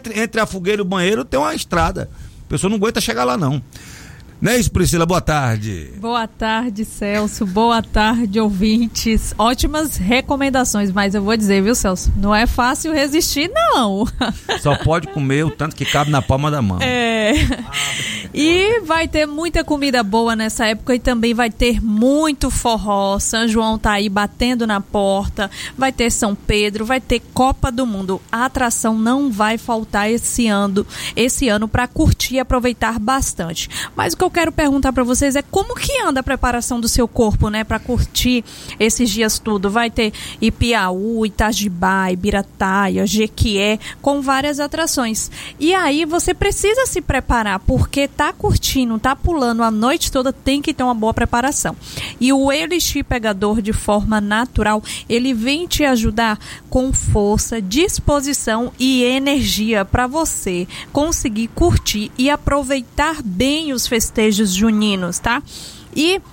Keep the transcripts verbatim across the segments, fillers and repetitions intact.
entre, entre a fogueira e o banheiro tem uma estrada. A pessoa não aguenta chegar lá, não. Não é isso, Priscila? Boa tarde. Boa tarde, Celso. Boa tarde, ouvintes. Ótimas recomendações, mas eu vou dizer, viu, Celso? Não é fácil resistir, não. Só pode comer o tanto que cabe na palma da mão. É. E vai ter muita comida boa nessa época e também vai ter muito forró. São João tá aí batendo na porta. Vai ter São Pedro, vai ter Copa do Mundo. A atração não vai faltar esse ano, esse ano para curtir e aproveitar bastante. Mas o que eu quero perguntar para vocês é como que anda a preparação do seu corpo, né, para curtir esses dias tudo. Vai ter Ipiaú, Itajibá, Ibirataia, Jequié, com várias atrações. E aí você precisa se preparar, porque tá curtindo, tá pulando a noite toda, tem que ter uma boa preparação. E o Elixir Pegador, de forma natural, ele vem te ajudar com força, disposição e energia para você conseguir curtir e aproveitar bem os festejos juninos, tá? E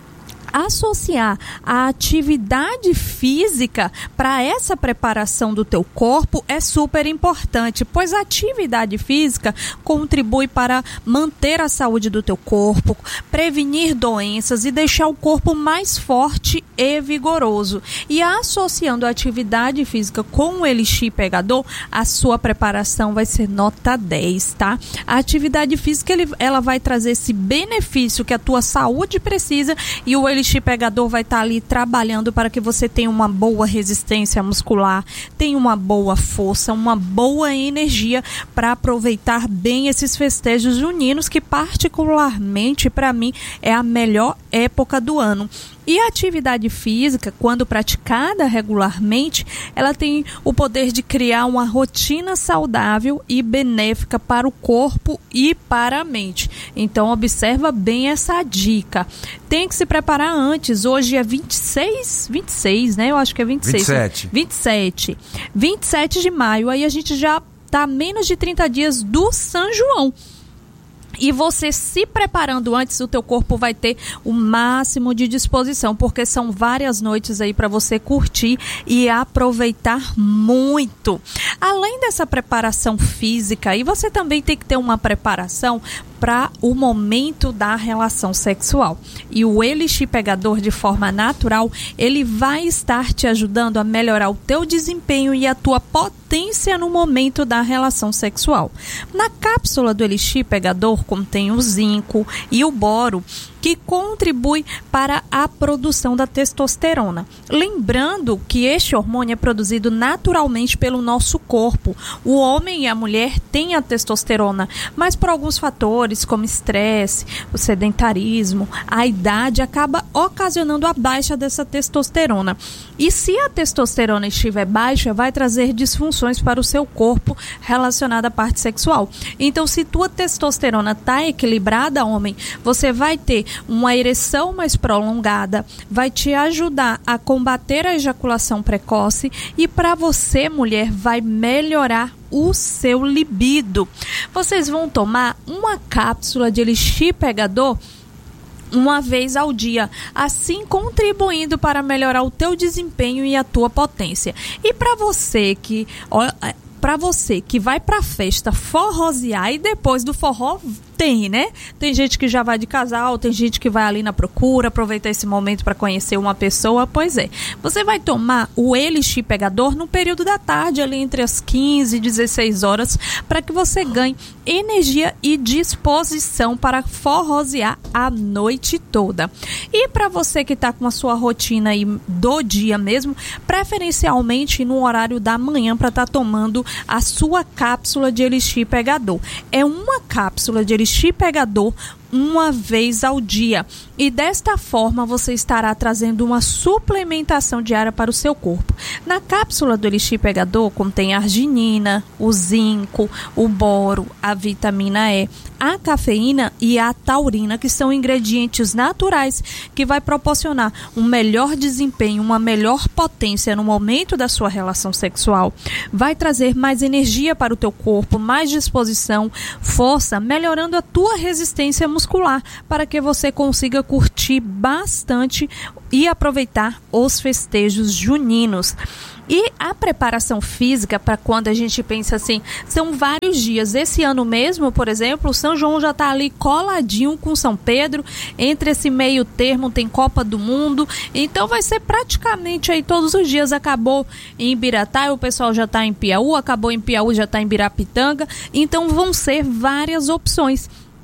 associar a atividade física para essa preparação do teu corpo é super importante, pois a atividade física contribui para manter a saúde do teu corpo, prevenir doenças e deixar o corpo mais forte e vigoroso. E associando a atividade física com o Elixir Pegador, a sua preparação vai ser nota dez, tá? A atividade física, ele, ela vai trazer esse benefício que a tua saúde precisa, e o Elixir Pegador vai estar ali trabalhando para que você tenha uma boa resistência muscular, tenha uma boa força, uma boa energia para aproveitar bem esses festejos juninos, que particularmente para mim é a melhor época do ano. E a atividade física, quando praticada regularmente, ela tem o poder de criar uma rotina saudável e benéfica para o corpo e para a mente. Então, observa bem essa dica. Tem que se preparar antes. Hoje é vinte e seis, vinte e seis, né? Eu acho que é vinte e seis. vinte e sete. vinte e sete. vinte e sete de maio. Aí a gente já está a menos de trinta dias do São João. E você se preparando antes, o teu corpo vai ter o máximo de disposição, porque são várias noites aí para você curtir e aproveitar muito. Além dessa preparação física, e você também tem que ter uma preparação para o momento da relação sexual. E o Elixir Pegador, de forma natural, ele vai estar te ajudando a melhorar o teu desempenho e a tua potência no momento da relação sexual. Na cápsula do Elixir Pegador contém o zinco e o boro, que contribui para a produção da testosterona. Lembrando que este hormônio é produzido naturalmente pelo nosso corpo. O homem e a mulher têm a testosterona, mas por alguns fatores, como estresse, o sedentarismo, a idade, acaba ocasionando a baixa dessa testosterona. E se a testosterona estiver baixa, vai trazer disfunções para o seu corpo relacionada à parte sexual. Então, se tua testosterona está equilibrada, homem, você vai ter uma ereção mais prolongada, vai te ajudar a combater a ejaculação precoce, e para você, mulher, vai melhorar o seu libido. Vocês vão tomar uma cápsula de Elixir Pegador uma vez ao dia, assim contribuindo para melhorar o teu desempenho e a tua potência. E para você que para você que vai para a festa forrosear, e depois do forró tem, né? Tem gente que já vai de casal, tem gente que vai ali na procura, aproveitar esse momento para conhecer uma pessoa. Pois é, você vai tomar o Elixir Pegador no período da tarde, ali entre as quinze e dezesseis horas, para que você ganhe energia e disposição para forrosear a noite toda. E para você que está com a sua rotina aí do dia mesmo, preferencialmente no horário da manhã, para estar tá tomando a sua cápsula de Elixir Pegador. É uma cápsula de Elixir Pegador uma vez ao dia, e desta forma você estará trazendo uma suplementação diária para o seu corpo. Na cápsula do Elixir Pegador contém a arginina, o zinco, o boro, a vitamina E, a cafeína e a taurina, que são ingredientes naturais que vai proporcionar um melhor desempenho, uma melhor potência no momento da sua relação sexual. Vai trazer mais energia para o teu corpo, mais disposição, força, melhorando a tua resistência muscular, para que você consiga curtir bastante e aproveitar os festejos juninos. E a preparação física, para quando a gente pensa assim, são vários dias. Esse ano mesmo, por exemplo, o São João já está ali coladinho com São Pedro. Entre esse meio termo tem Copa do Mundo. Então vai ser praticamente aí todos os dias. Acabou em Ibiratá, o pessoal já está em Piauí. Acabou em Piauí, já está em Birapitanga. Então vão ser várias opções.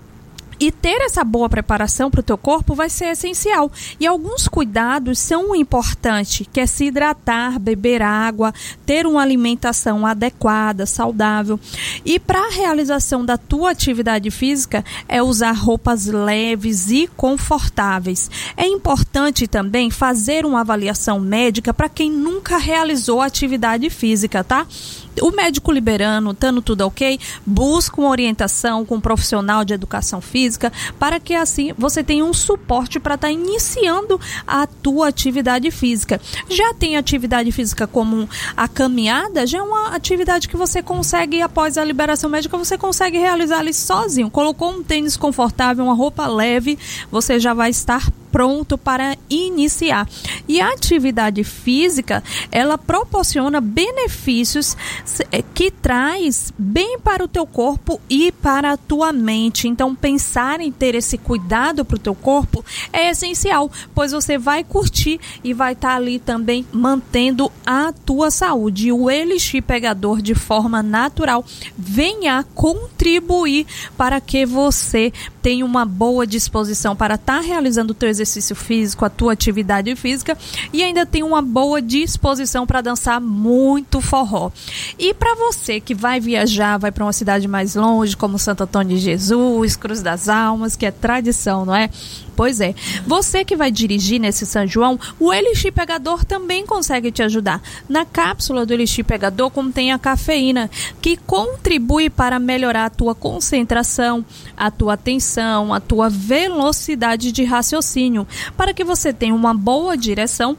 E ter essa boa preparação para o teu corpo vai ser essencial. E alguns cuidados são importantes, que é se hidratar, beber água, ter uma alimentação adequada, saudável. E para a realização da tua atividade física, é usar roupas leves e confortáveis. É importante também fazer uma avaliação médica para quem nunca realizou atividade física, tá? O médico liberando, estando tudo ok, busca uma orientação com um profissional de educação física para que assim você tenha um suporte para estar tá iniciando a tua atividade física. Já tem atividade física como a caminhada, já é uma atividade que você consegue, após a liberação médica, você consegue realizar ali sozinho. Colocou um tênis confortável, uma roupa leve, você já vai estar pronto para iniciar. E a atividade física, ela proporciona benefícios que traz bem para o teu corpo e para a tua mente. Então, pensar em ter esse cuidado para o teu corpo é essencial, pois você vai curtir e vai estar ali também mantendo a tua saúde. E o Elixir Pegador, de forma natural, venha contribuir para que você tenha uma boa disposição para estar realizando o teu exercício físico, a tua atividade física, e ainda tem uma boa disposição para dançar muito forró. E para você que vai viajar, vai para uma cidade mais longe, como Santo Antônio de Jesus, Cruz das Almas, que é tradição, não é? Pois é. Você que vai dirigir nesse São João, o Elixir Pegador também consegue te ajudar. Na cápsula do Elixir Pegador contém a cafeína, que contribui para melhorar a tua concentração, a tua atenção, a tua velocidade de raciocínio, para que você tenha uma boa direção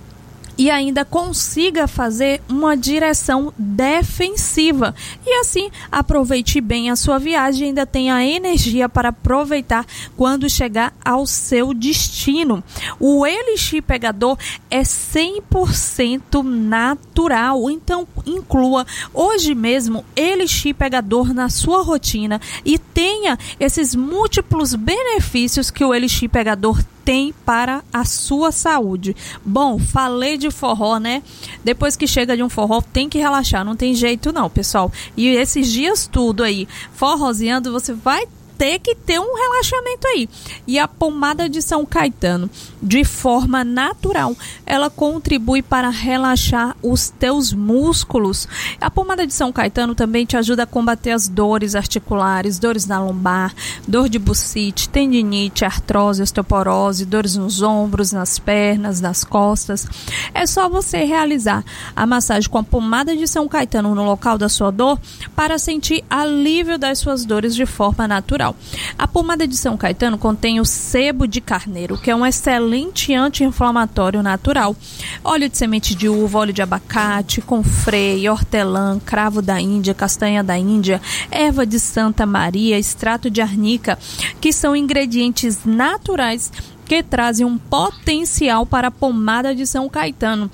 e ainda consiga fazer uma direção defensiva. E assim, aproveite bem a sua viagem e ainda tenha energia para aproveitar quando chegar ao seu destino. O Elixir Pegador é cem por cento natural, então inclua hoje mesmo Elixir Pegador na sua rotina e tenha esses múltiplos benefícios que o Elixir Pegador tem para a sua saúde. Bom, falei de forró, né? Depois que chega de um forró, tem que relaxar, não tem jeito não, pessoal. E esses dias tudo aí, forroseando, você vai ter que ter um relaxamento aí. E a pomada de São Caetano, de forma natural, ela contribui para relaxar os teus músculos. A pomada de São Caetano também te ajuda a combater as dores articulares, dores na lombar, dor de bursite, tendinite, artrose, osteoporose, dores nos ombros, nas pernas, nas costas. É só você realizar a massagem com a pomada de São Caetano no local da sua dor para sentir alívio das suas dores de forma natural. A pomada de São Caetano contém o sebo de carneiro, que é um excelente anti-inflamatório natural. Óleo de semente de uva, óleo de abacate, confrei, hortelã, cravo da Índia, castanha da Índia, erva de Santa Maria, extrato de arnica, que são ingredientes naturais que trazem um potencial para a pomada de São Caetano.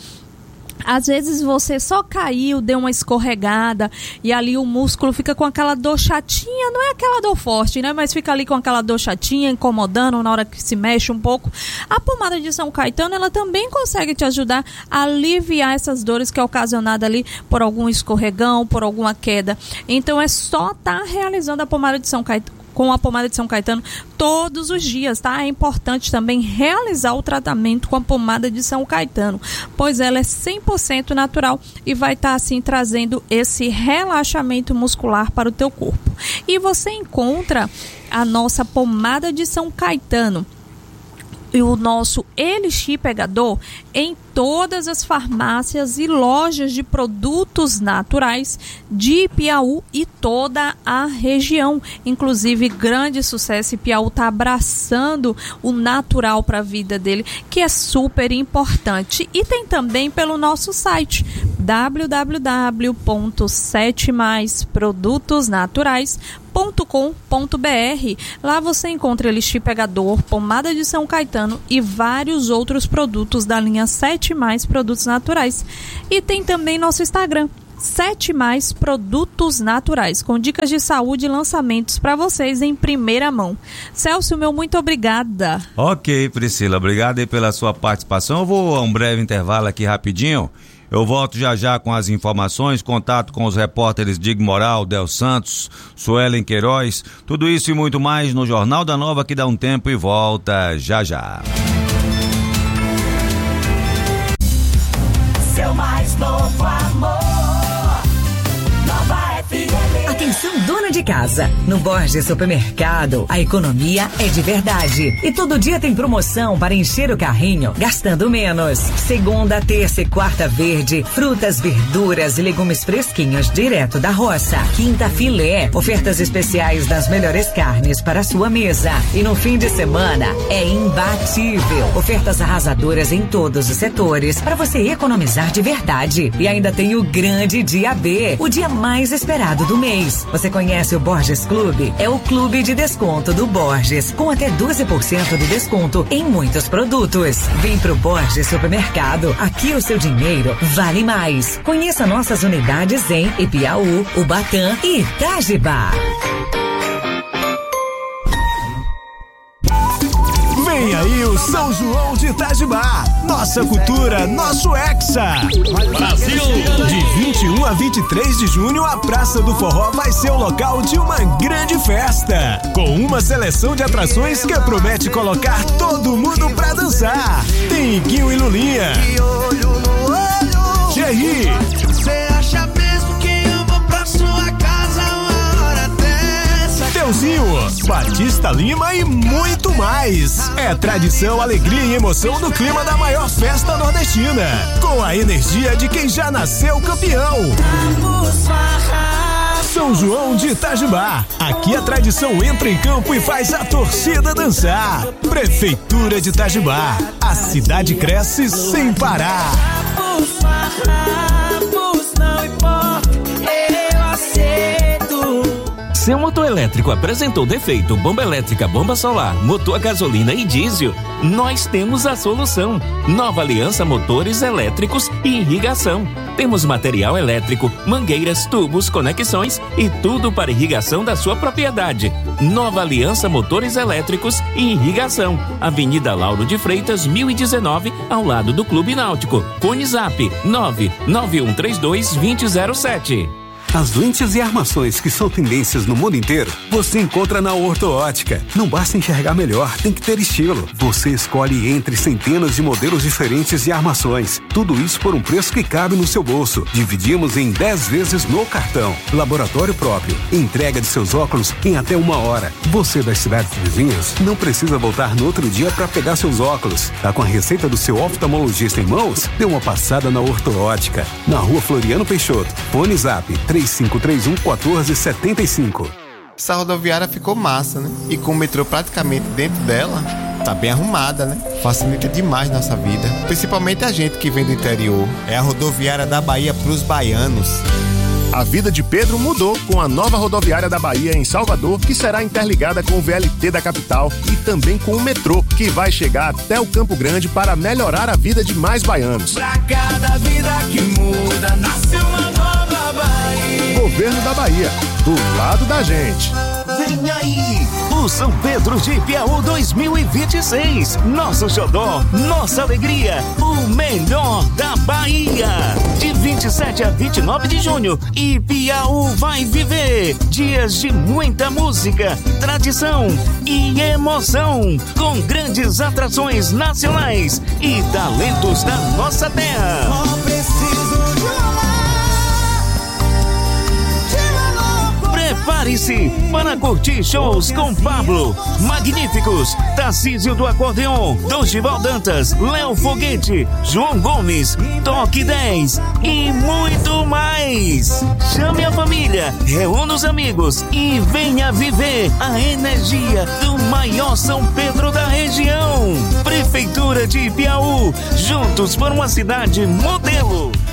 Às vezes você só caiu, deu uma escorregada e ali o músculo fica com aquela dor chatinha, não é aquela dor forte, né? Mas fica ali com aquela dor chatinha, incomodando na hora que se mexe um pouco. A pomada de São Caetano, ela também consegue te ajudar a aliviar essas dores que é ocasionada ali por algum escorregão, por alguma queda. Então é só estar tá realizando a pomada de São Caetano, com a pomada de São Caetano todos os dias, tá? É importante também realizar o tratamento com a pomada de São Caetano, pois ela é cem por cento natural e vai estar tá, assim trazendo esse relaxamento muscular para o teu corpo. E você encontra a nossa pomada de São Caetano e o nosso Elixir Pegador em todas as farmácias e lojas de produtos naturais de Piauí e toda a região. Inclusive, grande sucesso, e Piauí está abraçando o natural para a vida dele, que é super importante. E tem também pelo nosso site w w w ponto sete mais produtos naturais ponto com ponto b r. Lá você encontra elixir pegador, pomada de São Caetano e vários outros produtos da linha sete mais Produtos Naturais. E tem também nosso Instagram, sete mais Produtos Naturais, com dicas de saúde e lançamentos para vocês em primeira mão. Celso, meu muito obrigada. Ok, Priscila, obrigado aí pela sua participação. Eu vou a um breve intervalo aqui rapidinho. Eu volto já já com as informações, contato com os repórteres Dig Moral, Del Santos, Suelen Queiroz, tudo isso e muito mais no Jornal da Nova, que dá um tempo e volta já já. Seu mais novo amor. Atenção, dona de casa. No Borges Supermercado, a economia é de verdade. E todo dia tem promoção para encher o carrinho, gastando menos. Segunda, terça e quarta verde, frutas, verduras e legumes fresquinhos direto da roça. Quinta, filé, ofertas especiais das melhores carnes para a sua mesa. E no fim de semana, é imbatível. Ofertas arrasadoras em todos os setores para você economizar de verdade. E ainda tem o grande dia B, o dia mais esperado do mês. Você conhece o Borges Clube? É o clube de desconto do Borges, com até doze por cento de desconto em muitos produtos. Vem pro Borges Supermercado, aqui o seu dinheiro vale mais. Conheça nossas unidades em Ipiaú, Ubatã e Itajibá. Vem aí o São João de Itajibá. Nossa cultura, nosso Hexa. Brasil! De vinte e um a vinte e três de junho, a Praça do Forró vai ser o local de uma grande festa. Com uma seleção de atrações que promete colocar todo mundo pra dançar. Tem Iguinho e Lulinha. Jerry. Você acha mesmo que eu vou pra sua casa uma hora dessa? Teuzinho, Batista Lima e muito mais. É tradição, alegria e emoção no clima da maior festa nordestina. Com a energia de quem já nasceu campeão. São João de Itajibá. Aqui a tradição entra em campo e faz a torcida dançar. Prefeitura de Itajibá. A cidade cresce sem parar. Não importa, eu aceito. Seu motor elétrico apresentou defeito, bomba elétrica, bomba solar, motor a gasolina e diesel? Nós temos a solução. Nova Aliança Motores Elétricos e Irrigação. Temos material elétrico, mangueiras, tubos, conexões e tudo para irrigação da sua propriedade. Nova Aliança Motores Elétricos e Irrigação. Avenida Lauro de Freitas, mil e dezenove, ao lado do Clube Náutico. Fone Zap nove nove um três dois dois zero zero sete. As lentes e armações que são tendências no mundo inteiro, você encontra na Orto Ótica. Não basta enxergar melhor, tem que ter estilo. Você escolhe entre centenas de modelos diferentes de armações. Tudo isso por um preço que cabe no seu bolso. Dividimos em dez vezes no cartão. Laboratório próprio. Entrega de seus óculos em até uma hora. Você das cidades vizinhas não precisa voltar no outro dia para pegar seus óculos. Tá com a receita do seu oftalmologista em mãos? Dê uma passada na Orto Ótica. Na Rua Floriano Peixoto. Fone Zap três cinco três um, um quatro sete cinco. Essa rodoviária ficou massa, né? E com o metrô praticamente dentro dela, tá bem arrumada, né? Facilita demais nossa vida, principalmente a gente que vem do interior. É a rodoviária da Bahia pros baianos. A vida de Pedro mudou com a nova rodoviária da Bahia em Salvador, que será interligada com o V L T da capital e também com o metrô, que vai chegar até o Campo Grande para melhorar a vida de mais baianos. Pra cada vida que muda, nasce uma nova Bahia. Governo da Bahia, do lado da gente. Vem aí, o São Pedro de Ipiaú dois mil e vinte e seis. Nosso xodó, nossa alegria, o melhor da Bahia. De vinte e sete a vinte e nove de junho, Ipiaú vai viver dias de muita música, tradição e emoção, com grandes atrações nacionais e talentos da nossa terra. Só preciso de uma Prepare-se para curtir shows com Pablo, Magníficos, Tarcísio do Acordeon, Dorival Dantas, Léo Foguete, João Gomes, Toque dez e muito mais. Chame a família, reúna os amigos e venha viver a energia do maior São Pedro da região. Prefeitura de Ipiaú, juntos por uma cidade modelo.